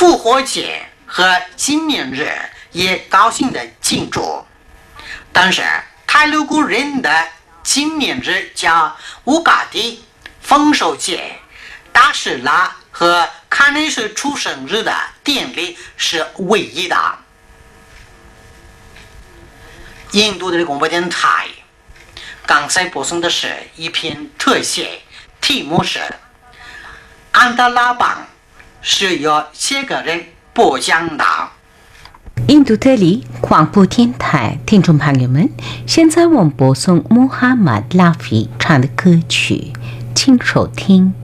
复活节和纪念日也高兴地庆祝。但是泰卢古人的纪念日叫乌嘎迪、丰收节、大士拉和看内斯出生日的典礼是唯一的。印度的广播电台刚才播送的是一篇特写，题目是安达拉邦，是由写个人播讲的。 印度特里广播电台听众朋友们，现在我们播送穆罕默拉菲唱的歌曲，请收听。